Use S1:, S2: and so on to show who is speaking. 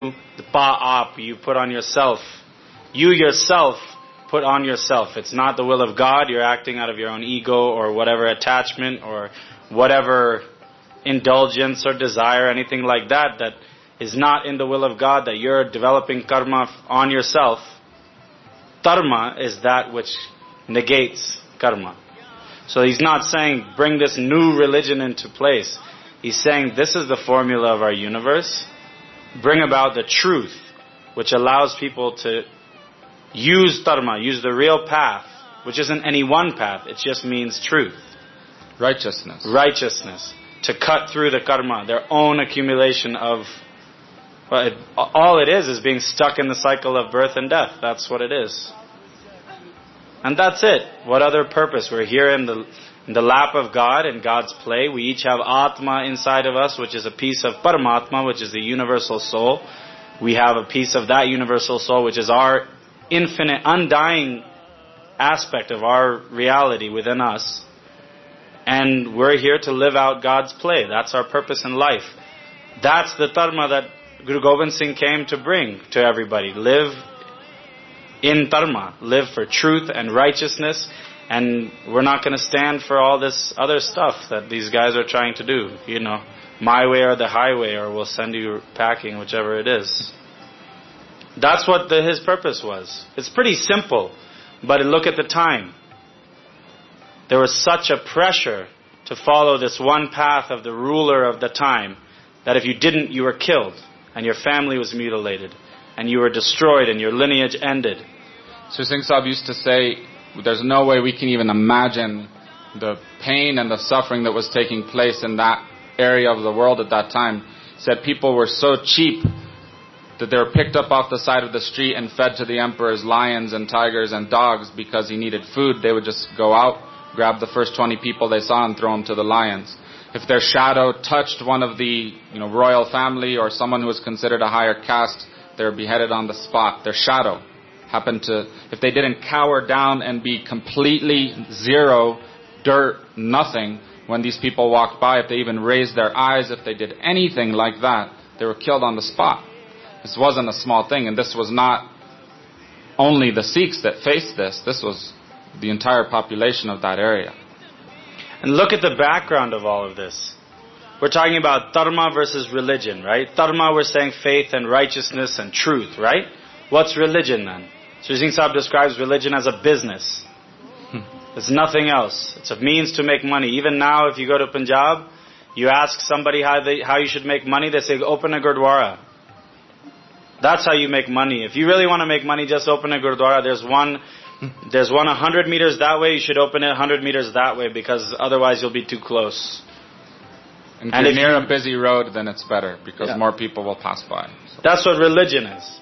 S1: the pa'ap, you put on yourself. You yourself put on yourself. It's not the will of God. You're acting out of your own ego or whatever attachment or whatever indulgence or desire, anything like that, that is not in the will of God, that you're developing karma on yourself. Dharma is that which negates karma. So he's not saying bring this new religion into place. He's saying this is the formula of our universe. Bring about the truth, which allows people to use dharma, use the real path, which isn't any one path. It just means truth.
S2: Righteousness.
S1: Righteousness. To cut through the karma, their own accumulation of... all it is being stuck in the cycle of birth and death. That's what it is. And that's it. What other purpose? We're here in the lap of God, in God's play. We each have Atma inside of us, which is a piece of Paramatma, which is the universal soul. We have a piece of that universal soul, which is our infinite, undying aspect of our reality within us. And we're here to live out God's play. That's our purpose in life. That's the dharma that Guru Gobind Singh came to bring to everybody. Live in dharma. Live for truth and righteousness. And we're not going to stand for all this other stuff that these guys are trying to do. You know, my way or the highway, or we'll send you packing, whichever it is. That's what his purpose was. It's pretty simple. But look at the time. There was such a pressure to follow this one path of the ruler of the time that if you didn't, you were killed. And your family was mutilated. And you were destroyed and your lineage ended.
S2: So Singh Sahib used to say, there's no way we can even imagine the pain and the suffering that was taking place in that area of the world at that time. He said people were so cheap that they were picked up off the side of the street and fed to the emperor's lions and tigers and dogs because he needed food. They would just go out, grab the first 20 people they saw and throw them to the lions. If their shadow touched one of the royal family or someone who was considered a higher caste, they were beheaded on the spot. Their shadow happened to, if they didn't cower down and be completely zero, dirt, nothing, when these people walked by, if they even raised their eyes, if they did anything like that, they were killed on the spot. This wasn't a small thing, and this was not only the Sikhs that faced this. This was the entire population of that area.
S1: And look at the background of all of this. We're talking about dharma versus religion, right? Dharma, we're saying faith and righteousness and truth, right? What's religion then? Sri Singh Sahib describes religion as a business. It's nothing else. It's a means to make money. Even now, if you go to Punjab, you ask somebody how you should make money, they say, open a Gurdwara. That's how you make money. If you really want to make money, just open a Gurdwara. There's one 100 meters that way, you should open it 100 meters that way, because otherwise you'll be too close.
S2: And if you're near a busy road, then it's better, because more people will pass by. So.
S1: That's what religion is.